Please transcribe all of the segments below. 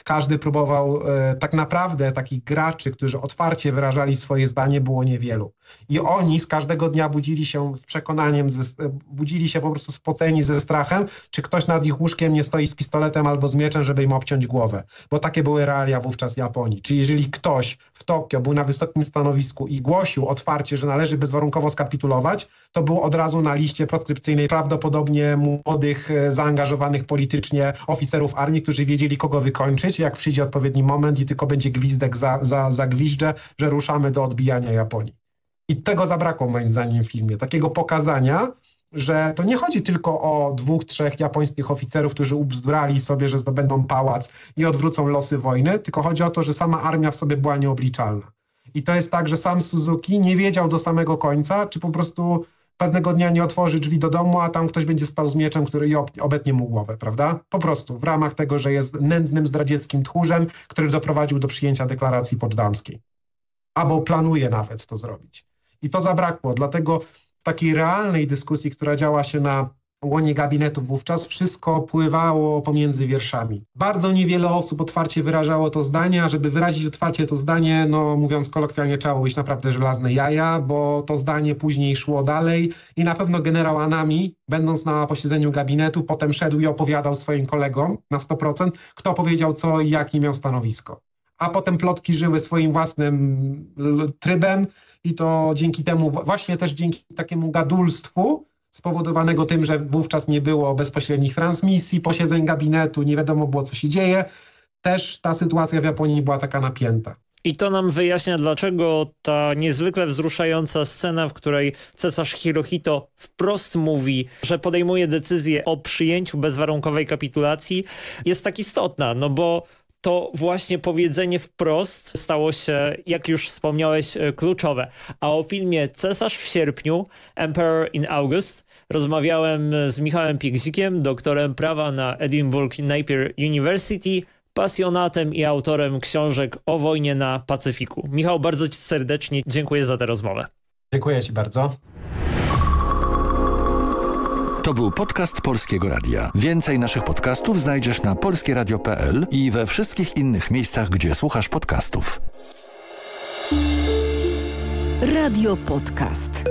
każdy próbował, tak naprawdę takich graczy, którzy otwarcie wyrażali swoje zdanie, było niewielu. I oni z każdego dnia budzili się z przekonaniem, budzili się po prostu spoceni ze strachem, czy ktoś nad ich łóżkiem nie stoi z pistoletem albo z mieczem, żeby im obciąć głowę. Bo takie były realia wówczas Japonii. Czyli jeżeli ktoś w Tokio był na wysokim stanowisku i głosił otwarcie, że należy bezwarunkowo skapitulować, to był od razu na liście proskrypcyjnej prawdopodobnie młodych, zaangażowanych politycznie oficerów armii, którzy wiedzieli, kogo wykończyć, jak przyjdzie odpowiedni moment i tylko będzie gwizdek za gwizdże, że ruszamy do odbijania Japonii. I tego zabrakło moim zdaniem w filmie. Takiego pokazania, że to nie chodzi tylko o 2-3 japońskich oficerów, którzy ubzdurali sobie, że zdobędą pałac i odwrócą losy wojny, tylko chodzi o to, że sama armia w sobie była nieobliczalna. I to jest tak, że sam Suzuki nie wiedział do samego końca, czy po prostu pewnego dnia nie otworzy drzwi do domu, a tam ktoś będzie stał z mieczem, który obetnie mu głowę, prawda? Po prostu w ramach tego, że jest nędznym, zdradzieckim tchórzem, który doprowadził do przyjęcia deklaracji poczdamskiej. Albo planuje nawet to zrobić. I to zabrakło, dlatego w takiej realnej dyskusji, która działa się na łonie gabinetów wówczas, wszystko pływało pomiędzy wierszami. Bardzo niewiele osób otwarcie wyrażało to zdanie, a żeby wyrazić otwarcie to zdanie, no mówiąc kolokwialnie, trzeba być naprawdę żelazne jaja, bo to zdanie później szło dalej i na pewno generał Anami, będąc na posiedzeniu gabinetu, potem szedł i opowiadał swoim kolegom na 100%, kto powiedział co i jakie miał stanowisko. A potem plotki żyły swoim własnym trybem i to dzięki temu, właśnie też dzięki takiemu gadulstwu, spowodowanego tym, że wówczas nie było bezpośrednich transmisji, posiedzeń gabinetu, nie wiadomo było, co się dzieje, też ta sytuacja w Japonii była taka napięta. I to nam wyjaśnia, dlaczego ta niezwykle wzruszająca scena, w której cesarz Hirohito wprost mówi, że podejmuje decyzję o przyjęciu bezwarunkowej kapitulacji, jest tak istotna, no bo to właśnie powiedzenie wprost stało się, jak już wspomniałeś, kluczowe. A o filmie Cesarz w sierpniu, Emperor in August, rozmawiałem z Michałem Piegzikiem, doktorem prawa na Edinburgh Napier University, pasjonatem i autorem książek o wojnie na Pacyfiku. Michał, bardzo Ci serdecznie dziękuję za tę rozmowę. Dziękuję Ci bardzo. To był podcast Polskiego Radia. Więcej naszych podcastów znajdziesz na polskieradio.pl i we wszystkich innych miejscach, gdzie słuchasz podcastów. Radio Podcast.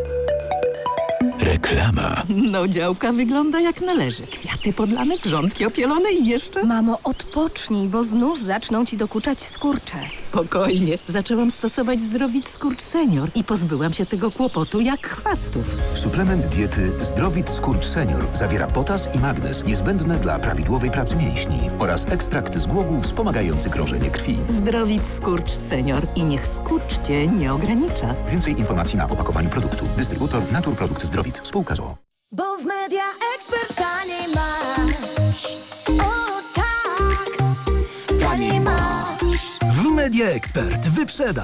Reklama. No, działka wygląda jak należy. Kwiaty podlane, grządki opielone i jeszcze... Mamo, odpocznij, bo znów zaczną ci dokuczać skurcze. Spokojnie. Zaczęłam stosować Zdrowit Skurcz Senior i pozbyłam się tego kłopotu jak chwastów. Suplement diety Zdrowit Skurcz Senior zawiera potas i magnez niezbędne dla prawidłowej pracy mięśni oraz ekstrakt z głogów wspomagający krążenie krwi. Zdrowit Skurcz Senior i niech skurcz cię nie ogranicza. Więcej informacji na opakowaniu produktu. Dystrybutor Naturprodukt Zdrowit. Spółka z o.o. Bo w Media Expert taniej masz. O tak, taniej masz. W Media Expert wyprzedaż.